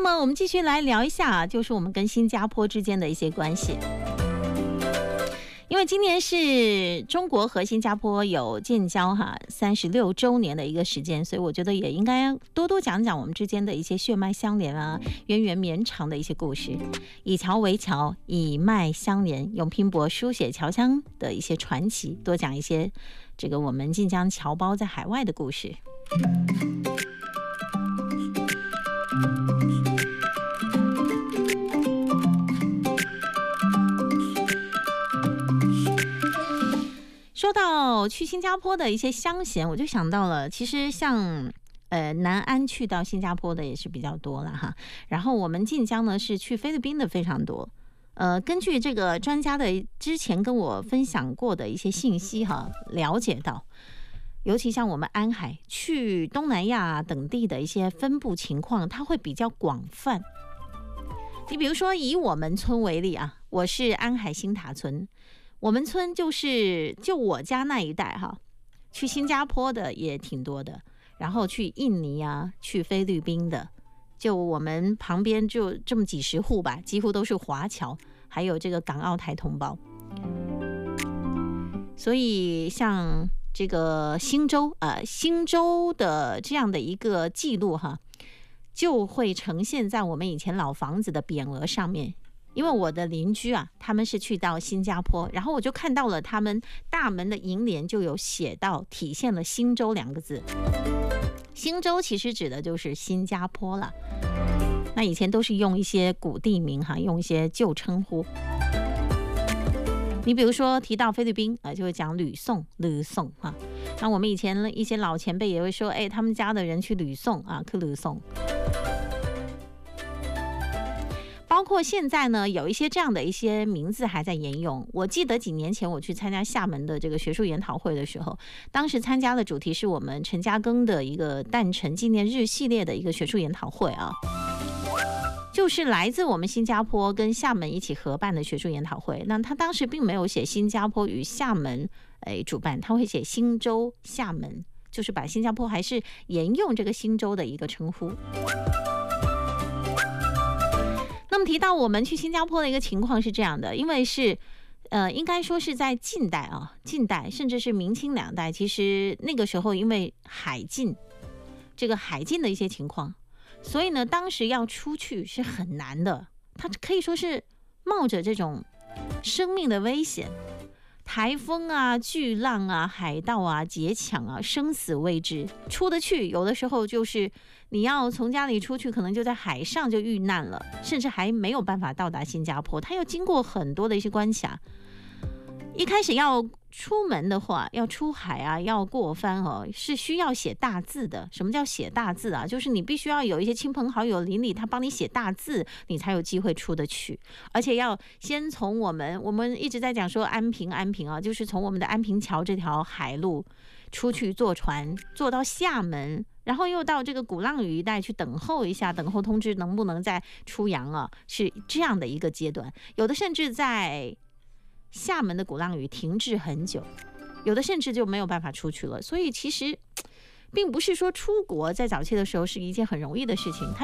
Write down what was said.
么我们继续来聊一下，就是我们跟新加坡之间的一些关系。因为今年是中国和新加坡有建交36周年的一个时间，所以我觉得也应该多多讲讲我们之间的一些血脉相连啊、渊源绵长的一些故事。以桥为桥，以脉相连，用拼搏书写侨乡的一些传奇，多讲一些这个我们晋江侨胞在海外的故事。说到去新加坡的一些乡贤，我就想到了，其实像南安去到新加坡的也是比较多了哈。然后我们晋江呢是去菲律宾的非常多。根据这个专家的之前跟我分享过的一些信息哈，了解到，尤其像我们安海去东南亚等地的一些分布情况，它会比较广泛。你比如说以我们村为例啊，我是安海新塔村。我们村就我家那一带哈，去新加坡的也挺多的，然后去印尼啊，去菲律宾的，就我们旁边就这么几十户吧，几乎都是华侨，还有这个港澳台同胞。所以像这个新州的这样的一个记录哈，就会呈现在我们以前老房子的匾额上面。因为我的邻居啊，他们是去到新加坡，然后我就看到了他们大门的楹联就有写到，体现了新州2个字。新州其实指的就是新加坡了。那以前都是用一些古地名哈，用一些旧称呼。你比如说提到菲律宾就会讲吕宋哈。那我们以前一些老前辈也会说，他们家的人去吕宋啊，去吕宋。包括现在呢，有一些这样的一些名字还在沿用。我记得几年前我去参加厦门的这个学术研讨会的时候，当时参加的主题是我们陈嘉庚的一个诞辰纪念日系列的一个学术研讨会啊，就是来自我们新加坡跟厦门一起合办的学术研讨会。那他当时并没有写新加坡与厦门主办，他会写新州厦门，就是把新加坡还是沿用这个新州的一个称呼。那么提到我们去新加坡的一个情况是这样的，因为是应该说是在近代甚至是明清2代，其实那个时候因为海禁的一些情况，所以呢当时要出去是很难的，它可以说是冒着这种生命的危险，台风啊、巨浪啊、海盗啊、劫抢啊，生死未知。出得去，有的时候就是你要从家里出去，可能就在海上就遇难了，甚至还没有办法到达新加坡，它要经过很多的一些关卡。一开始要出门的话，要出海啊，要过帆是需要写大字的。什么叫写大字啊？就是你必须要有一些亲朋好友邻里，他帮你写大字，你才有机会出得去。而且要先从我们一直在讲说安平啊，就是从我们的安平桥这条海路出去坐船，坐到厦门，然后又到这个鼓浪屿一带去等候一下，等候通知能不能再出洋啊，是这样的一个阶段。有的甚至在厦门的鼓浪屿停滞很久，有的甚至就没有办法出去了。所以其实并不是说出国在早期的时候是一件很容易的事情。